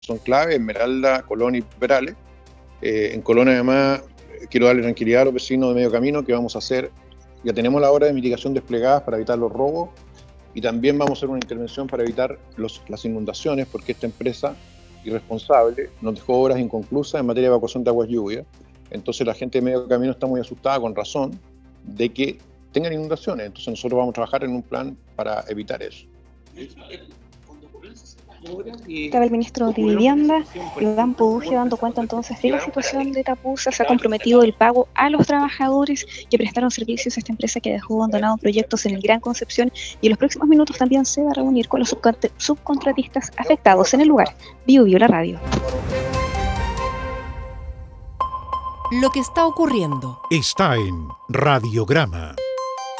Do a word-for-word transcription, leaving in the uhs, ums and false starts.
son clave, Esmeralda, Colón y Perales. Eh, en Colón, además, quiero darle tranquilidad a los vecinos de Medio Camino que vamos a hacer, ya tenemos la hora de mitigación desplegadas para evitar los robos y también vamos a hacer una intervención para evitar los, las inundaciones, porque esta empresa irresponsable nos dejó obras inconclusas en materia de evacuación de aguas lluvias. Entonces la gente de Medio Camino está muy asustada, con razón, de que tengan inundaciones. Entonces nosotros vamos a trabajar en un plan para evitar eso. Estaba el ministro de Vivienda, Iván Poduje, dando cuenta entonces de la situación de Tapusa. Se ha comprometido el pago a los trabajadores que prestaron servicios a esta empresa que dejó abandonados proyectos en el Gran Concepción, y en los próximos minutos también se va a reunir con los subcontratistas afectados en el lugar. Bio Bio, la radio. Lo que está ocurriendo está en Radiograma.